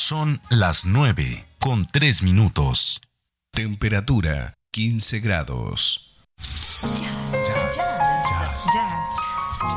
Son las 9:03. Temperatura 15 grados. Jazz, jazz, jazz,